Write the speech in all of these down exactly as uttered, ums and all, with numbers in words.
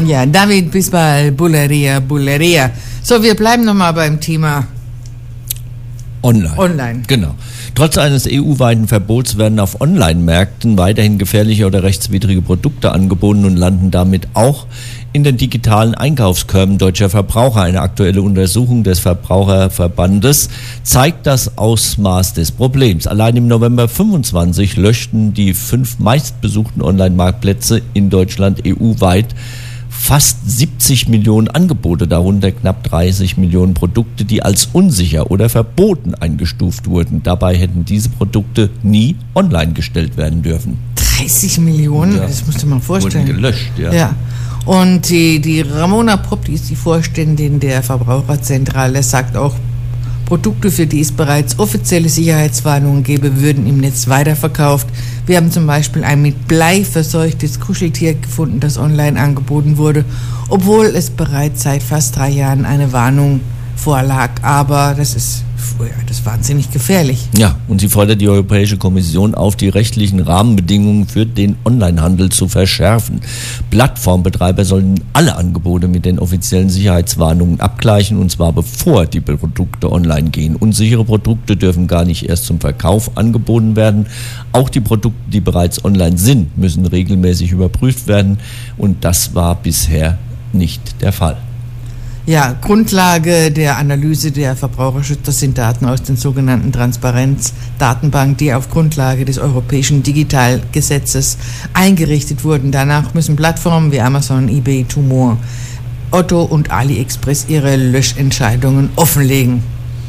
Ja, David Bisbal, Bulleria, Bulleria. So, wir bleiben nochmal beim Thema Online. Online. Genau. Trotz eines E U-weiten Verbots werden auf Online-Märkten weiterhin gefährliche oder rechtswidrige Produkte angeboten und landen damit auch in den digitalen Einkaufskörben deutscher Verbraucher. Eine aktuelle Untersuchung des Verbraucherverbandes zeigt das Ausmaß des Problems. Allein im November fünfundzwanzig löschten die fünf meistbesuchten Online-Marktplätze in Deutschland E U-weit fast siebzig Millionen Angebote, darunter knapp dreißig Millionen Produkte, die als unsicher oder verboten eingestuft wurden. Dabei hätten diese Produkte nie online gestellt werden dürfen. dreißig Millionen? Ja. Das musst du mal vorstellen. Wurden gelöscht, ja. Ja. Und die, die Ramona Popp, die ist die Vorständin der Verbraucherzentrale, sagt auch, Produkte, für die es bereits offizielle Sicherheitswarnungen gäbe, würden im Netz weiterverkauft. Wir haben zum Beispiel ein mit Blei verseuchtes Kuscheltier gefunden, das online angeboten wurde, obwohl es bereits seit fast drei Jahren eine Warnung vorlag. Aber das ist, das ist wahnsinnig gefährlich. Ja, und sie fordert die Europäische Kommission auf, die rechtlichen Rahmenbedingungen für den Onlinehandel zu verschärfen. Plattformbetreiber sollen alle Angebote mit den offiziellen Sicherheitswarnungen abgleichen, und zwar bevor die Produkte online gehen. Unsichere Produkte dürfen gar nicht erst zum Verkauf angeboten werden. Auch die Produkte, die bereits online sind, müssen regelmäßig überprüft werden, und das war bisher nicht der Fall. Ja, Grundlage der Analyse der Verbraucherschützer sind Daten aus den sogenannten Transparenz-Datenbanken, die auf Grundlage des europäischen Digitalgesetzes eingerichtet wurden. Danach müssen Plattformen wie Amazon, eBay, Tumor, Otto und AliExpress ihre Löschentscheidungen offenlegen.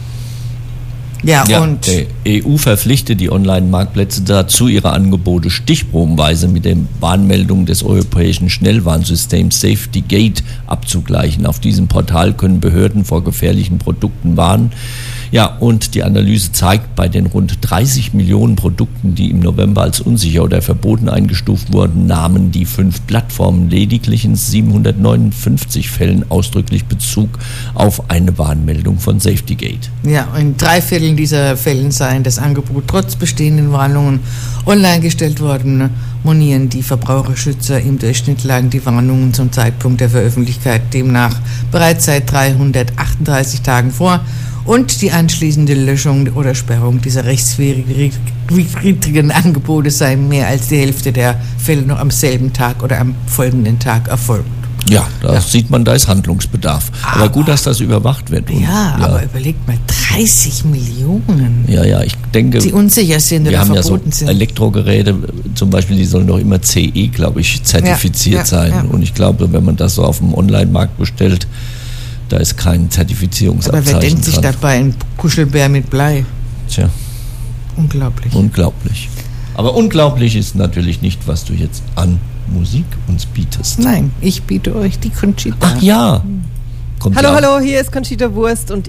Ja, ja, und die E U verpflichtet die Online-Marktplätze dazu, ihre Angebote stichprobenweise mit den Warnmeldungen des europäischen Schnellwarnsystems SafetyGate abzugleichen. Auf diesem Portal können Behörden vor gefährlichen Produkten warnen. Ja, und die Analyse zeigt, bei den rund dreißig Millionen Produkten, die im November als unsicher oder verboten eingestuft wurden, nahmen die fünf Plattformen lediglich in siebenhundertneunundfünfzig Fällen ausdrücklich Bezug auf eine Warnmeldung von SafetyGate. Ja, in drei Vierteln dieser Fällen seien das Angebot trotz bestehenden Warnungen online gestellt worden, monieren die Verbraucherschützer. Im Durchschnitt lagen die Warnungen zum Zeitpunkt der Veröffentlichung demnach bereits seit dreihundertachtunddreißig Tagen vor. Und die anschließende Löschung oder Sperrung dieser rechtswidrigen Angebote sei mehr als die Hälfte der Fälle noch am selben Tag oder am folgenden Tag erfolgt. Ja, da ja. sieht man, da ist Handlungsbedarf. Aber, aber gut, dass das überwacht wird. Und, ja, ja, aber überlegt mal, dreißig Millionen. Ja, ja, ich denke, die unsicher sind oder verboten sind. Wir haben ja so sind. Elektrogeräte, zum Beispiel, die sollen doch immer C E, glaube ich, zertifiziert ja, ja, sein. Ja. Und ich glaube, wenn man das so auf dem Online-Markt bestellt, da ist kein Zertifizierungsabzeichen dran. Aber wer denkt sich dabei ein Kuschelbär mit Blei? Tja. Unglaublich. Unglaublich. Aber unglaublich ist natürlich nicht, was du jetzt an Musik uns bietest. Nein, ich biete euch die Conchita. Ach ja. Kommt hallo, ja hallo, hier ist Conchita Wurst und